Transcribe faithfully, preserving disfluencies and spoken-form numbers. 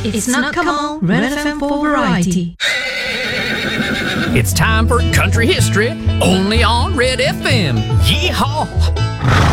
It's not come on, Red F M for variety. It's time for country history, only on Red F M. Yeehaw!